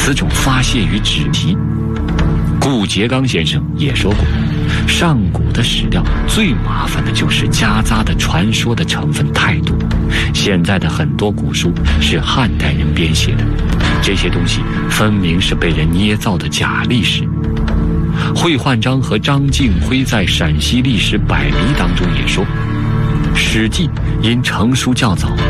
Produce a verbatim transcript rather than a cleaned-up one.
此种发泄于纸题。顾颉刚先生也说过，上古的史料最麻烦的就是夹杂的传说的成分太多。现在的很多古书是汉代人编写的，这些东西分明是被人捏造的假历史。惠焕章和张敬辉在《陕西历史百迷》当中也说，《史记》因成书较早，